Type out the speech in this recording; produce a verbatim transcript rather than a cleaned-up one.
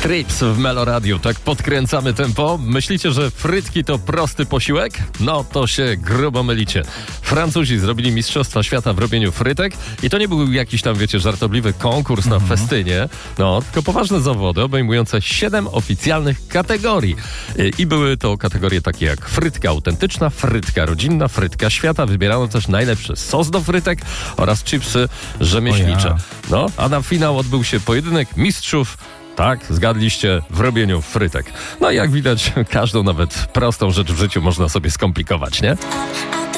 Trips w Meloradiu. Tak podkręcamy tempo. Myślicie, że frytki to prosty posiłek? No to się grubo mylicie. Francuzi zrobili Mistrzostwa Świata w robieniu frytek i to nie był jakiś tam, wiecie, żartobliwy konkurs na Mhm. festynie, no, tylko poważne zawody obejmujące siedem oficjalnych kategorii. I- I były to kategorie takie jak frytka autentyczna, frytka rodzinna, frytka świata. Wybierano też najlepszy sos do frytek oraz chipsy rzemieślnicze. O ja. No, a na finał odbył się pojedynek mistrzów. Tak, zgadliście, w robieniu frytek. No i jak widać, każdą nawet prostą rzecz w życiu można sobie skomplikować, nie?